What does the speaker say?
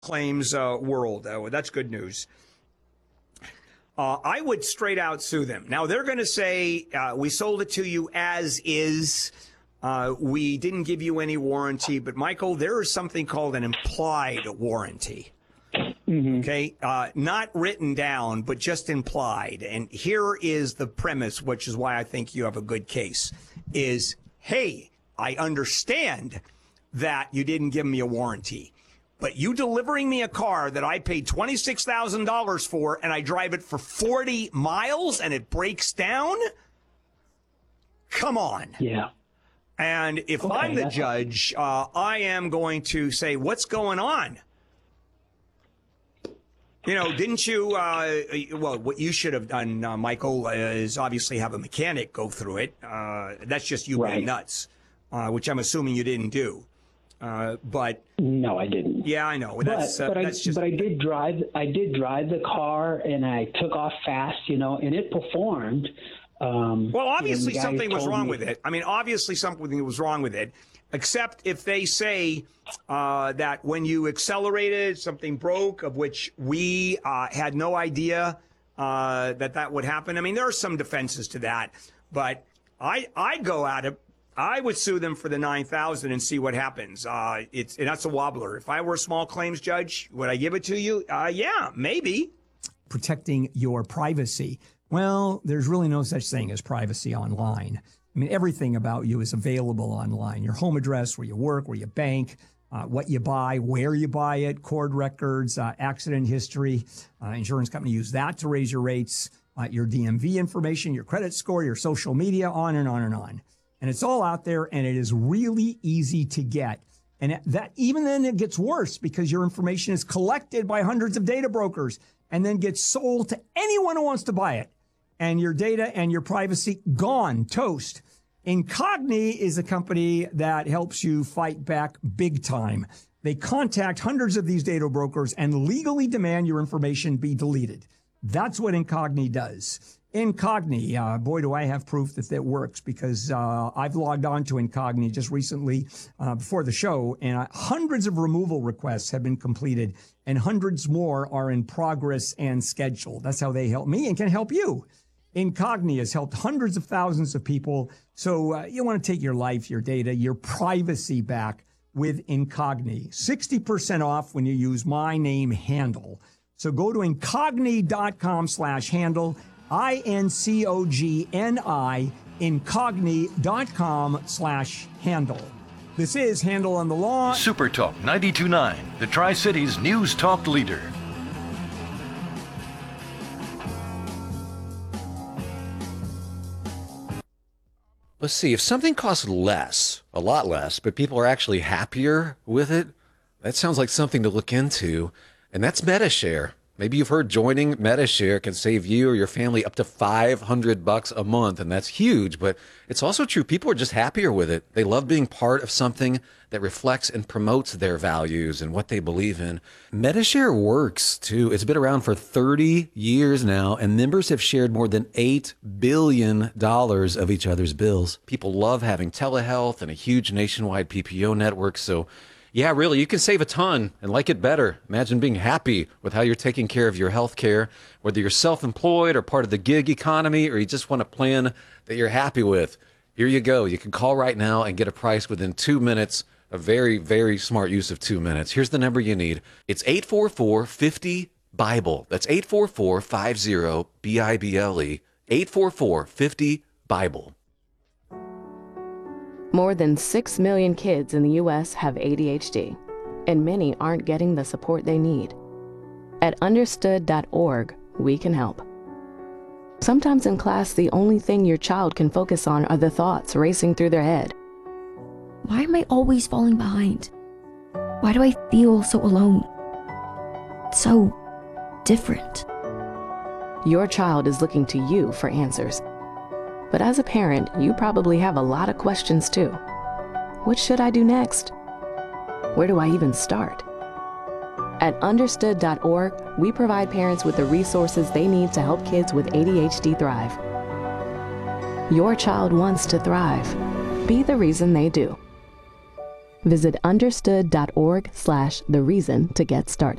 claims world. That's good news. I would straight out sue them. Now, they're going to say, we sold it to you as is. We didn't give you any warranty. But, Michael, there is something called an implied warranty. Mm-hmm. Okay, not written down, but just implied. And here is the premise, which is why I think you have a good case, is, hey, I understand that you didn't give me a warranty, but you delivering me a car that I paid $26,000 for and I drive it for 40 miles and it breaks down? Come on. Yeah. And if I'm the judge, I am going to say, what's going on? You know, didn't you, well, what you should have done, Michael, is obviously have a mechanic go through it. That's just you being nuts, which I'm assuming you didn't do. But no, I didn't. Yeah, I know. But I did drive the car and I took off fast, you know, and it performed. Well, obviously something was wrong with it. I mean, obviously something was wrong with it, except if they say that when you accelerated, something broke, of which we had no idea that would happen. I mean, there are some defenses to that, but I'd go at it. I would sue them for the $9,000 and see what happens. And that's a wobbler. If I were a small claims judge, would I give it to you? Yeah, maybe. Protecting your privacy. Well, there's really no such thing as privacy online. I mean, everything about you is available online. Your home address, where you work, where you bank, what you buy, where you buy it, cord records, accident history. Insurance company use that to raise your rates, your DMV information, your credit score, your social media, on and on and on. And it's all out there, and it is really easy to get. And that even then it gets worse because your information is collected by hundreds of data brokers and then gets sold to anyone who wants to buy it. And your data and your privacy gone, toast. Incogni is a company that helps you fight back big time. They contact hundreds of these data brokers and legally demand your information be deleted. That's what Incogni does. Incogni, boy, do I have proof that that works, because I've logged on to Incogni just recently before the show, and hundreds of removal requests have been completed, and hundreds more are in progress and scheduled. That's how they help me and can help you. Incogni has helped hundreds of thousands of people, so you want to take your life, your data, your privacy back with Incogni. 60% off when you use my name, Handel. So go to incogni.com/handle. INCOGNI, incogni.com/handle. This is Handel on the Law. Super Talk 92.9, the Tri-Cities News Talk leader. Let's see, if something costs less, a lot less, but people are actually happier with it, that sounds like something to look into, and that's Medi-Share. Maybe you've heard joining Medi-Share can save you or your family up to $500 a month, and that's huge. But it's also true. People are just happier with it. They love being part of something that reflects and promotes their values and what they believe in. Medi-Share works, too. It's been around for 30 years now, and members have shared more than $8 billion of each other's bills. People love having telehealth and a huge nationwide PPO network, so yeah, really, you can save a ton and like it better. Imagine being happy with how you're taking care of your health care, whether you're self-employed or part of the gig economy, or you just want a plan that you're happy with. Here you go. You can call right now and get a price within 2 minutes. A very, very smart use of 2 minutes. Here's the number you need. It's 844-50-BIBLE. That's 844-50-BIBLE. 844-50-BIBLE. More than 6 million kids in the U.S. have ADHD, and many aren't getting the support they need. At understood.org, we can help. Sometimes in class, the only thing your child can focus on are the thoughts racing through their head. Why am I always falling behind? Why do I feel so alone? So different. Your child is looking to you for answers. But as a parent, you probably have a lot of questions too. What should I do next? Where do I even start? At understood.org, we provide parents with the resources they need to help kids with ADHD thrive. Your child wants to thrive. Be the reason they do. Visit understood.org/thereason to get started.